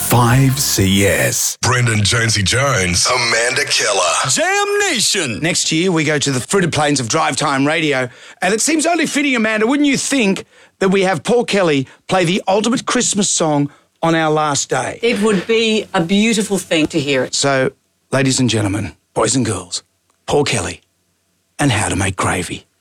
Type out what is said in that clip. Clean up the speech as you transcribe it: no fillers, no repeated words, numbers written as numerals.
5CS. Brendan Jonesy Jones, Amanda Keller. Jam Nation. Next year, we go to the fruited plains of Drive Time Radio, and it seems only fitting, Amanda, wouldn't you think, that we have Paul Kelly play the ultimate Christmas song on our last day? It would be a beautiful thing to hear it. So, ladies and gentlemen, boys and girls, Paul Kelly and How to Make Gravy.